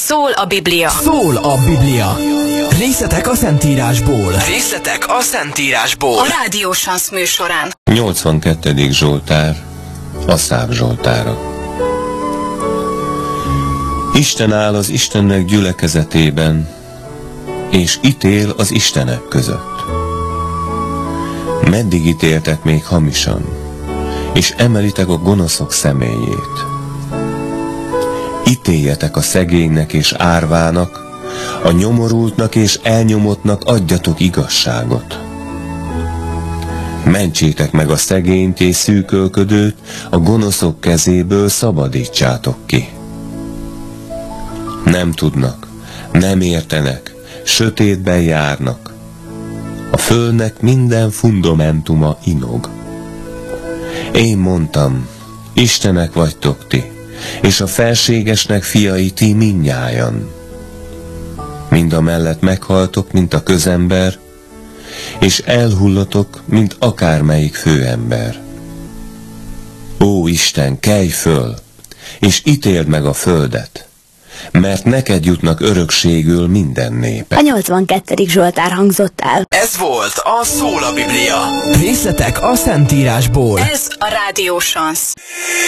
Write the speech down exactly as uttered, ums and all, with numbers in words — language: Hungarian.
Szól a Biblia. Szól a Biblia. Részletek a Szentírásból. Részletek a Szentírásból. A Rádió Sansz műsorán. nyolcvankettedik Zsoltár, Aszáf Zsoltára. Isten áll az Istennek gyülekezetében, és ítél az istenek között. Meddig ítéltek még hamisan, és emelitek a gonoszok személyét? Ítéljetek a szegénynek és árvának, a nyomorultnak és elnyomottnak adjatok igazságot. Mentsétek meg a szegényt és szűkölködőt, a gonoszok kezéből szabadítsátok ki. Nem tudnak, nem értenek, sötétben járnak. A földnek minden fundamentuma inog. Én mondtam, Istenek vagytok ti, és a felségesnek fiai ti mindnyájan. Mindamellett meghaltok, mint a közember, és elhullatok, mint akármelyik főember. Ó Isten, kelj föl, és ítéld meg a földet, mert neked jutnak örökségül minden népek. A nyolcvankettedik Zsoltár hangzott el. Ez volt a Szól a Biblia. Részletek a Szentírásból. Ez a Rádió Sansz.